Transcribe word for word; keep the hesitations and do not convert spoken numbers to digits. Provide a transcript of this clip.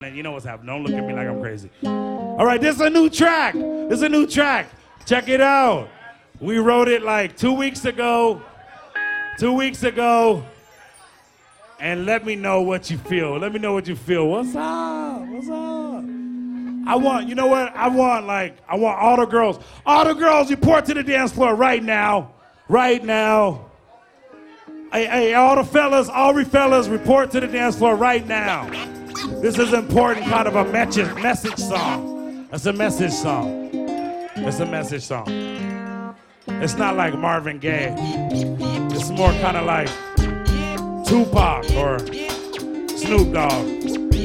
And you know what's happening. Don't look at me like I'm crazy. All right, this is a new track. This is a new track. Check it out. We wrote it like two weeks ago. Two weeks ago. And let me know what you feel. Let me know what you feel. What's up? What's up? I want, you know what? I want like, I want all the girls. All the girls report to the dance floor right now. Right now. Hey, hey, all the fellas, all the fellas report to the dance floor right now. This is important kind of a message, message song. It's a message song. It's a message song. It's not like Marvin Gaye. It's more kind of like Tupac or Snoop Dogg.